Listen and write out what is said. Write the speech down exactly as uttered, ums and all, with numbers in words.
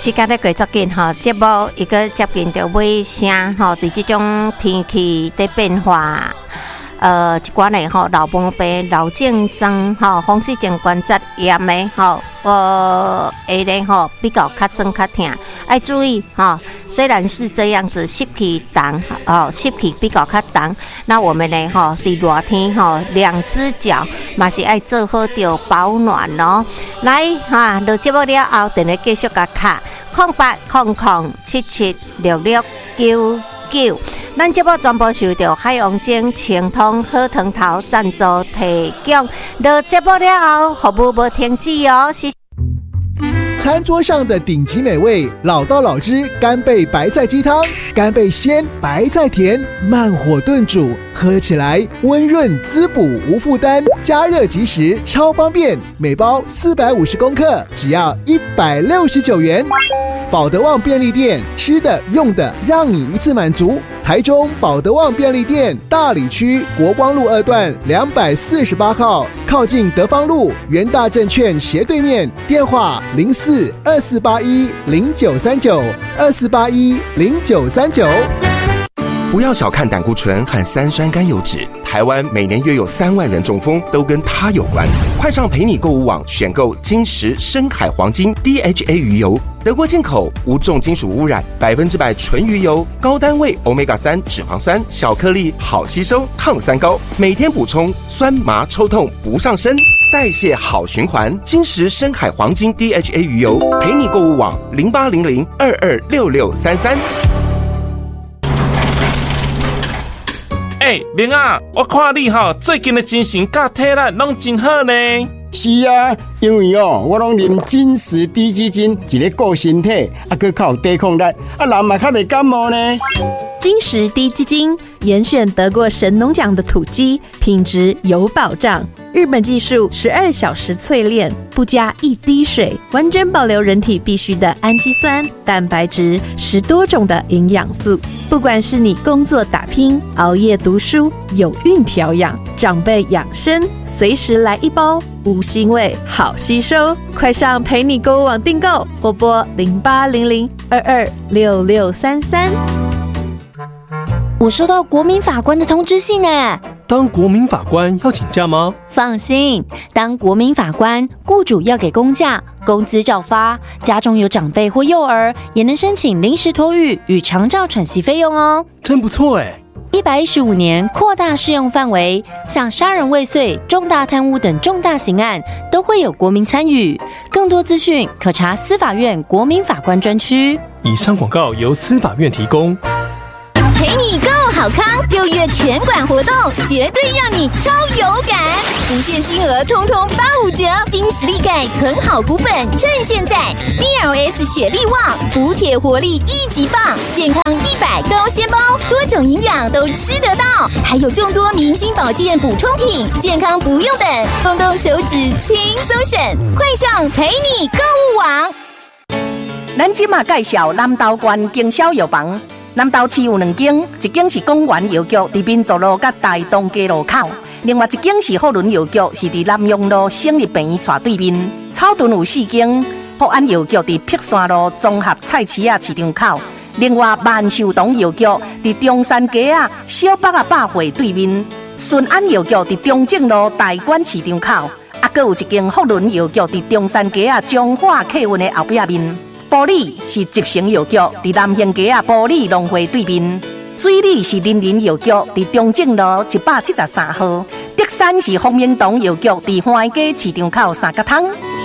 时间咧过足紧吼，节目一个接近到尾声吼，伫即种天气在变化。呃，一寡呢吼，老毛病、老症状吼，风湿性关节炎的吼，呃，下咧吼比较较酸较痛，要注意吼。虽然是这样子，湿气重哦，湿气比较较重，那我们呢吼，伫热天吼，两只脚嘛是爱做好着保暖咯。来哈，录节目了后，等下继续甲卡空八空空七七六六九九。咱节目全部受到海洋精清通好汤头赞助提供。录节目了后，服务无停止哦。是餐桌上的顶级美味，老道老汁干贝白菜鸡汤，干贝鲜，白菜甜，慢火炖煮，喝起来温润滋补无负担，加热即食，超方便。每包四百五十公克，只要一百六十九元。保德旺便利店，吃的用的让你一次满足。台中保德旺便利店大里区国光路二段两百四十八号，靠近德芳路元大证券斜对面，电话零四二四八一零九三九二四八一零九三九。 不要小看胆固醇和三酸甘油酯，台湾每年约有三万人中风，都跟它有关。快上陪你购物网选购金石深海黄金 D H A 鱼油，德国进口，无重金属污染，百分之百纯鱼油，高单位 欧米伽三 脂肪酸，小颗粒，好吸收，抗三高，每天补充，酸麻抽痛不上身，代谢好循环。金石深海黄金 D H A 鱼油，陪你购物网零八零零二二六六三三。 哎，明啊，我看你吼最近的精神甲体力拢真好呢。 是啊，因为哦，我拢啉金石低基金，一个顾身体，啊，佮较有抵抗力，啊，人嘛较袂感冒呢。 金石低基金严选得过神农奖的土鸡，品质有保障。日本技术十二小时淬炼，不加一滴水，完整保留人体必需的氨基酸、蛋白质，十多种的营养素。不管是你工作打拼、熬夜读书、有孕调养、长辈养生，随时来一包，无腥味，好吸收。快上陪你购物网订购，或拨零八零零二二六六三三。 我收到国民法官的通知信诶。 当国民法官要请假吗？ 放心，当国民法官，雇主要给公假，工资照发，家中有长辈或幼儿，也能申请临时托育与长照喘息费用哦。 真不错诶。 一百一十五年扩大适用范围，像杀人未遂、重大贪污等重大刑案都会有国民参与。更多资讯可查司法院国民法官专区。 以上广告由司法院提供。 陪你购好康，六月全馆活动绝对让你超有感，无限金额通通八五折，金实力钙存好股本，趁现在 D L S 雪力旺，补铁活力一级棒，健康一百高纤包，多种营养都吃得到，还有众多明星保健补充品，健康不用等，动动手指轻松省，快上陪你购物网。 咱即马介绍南投县经销药房。南投市有两间，一间是公园药局，伫民族路甲大东街路口；另外一间是福伦药局，是伫南阳路省立病院斜对面。草屯有四间，福安药局伫碧山路综合菜市仔市场口；另外万寿堂药局伫中山街啊小北啊百货对面。顺安药局伫中正路大馆市场口，啊，阁有一间福伦药局伫中山街啊中华客运的后壁面。埔里是集成药局，伫南兴街啊埔里农会对面；水里是林林药局，伫中正路一百七十三号；德山是丰明堂药局，伫花街市场口三角汤。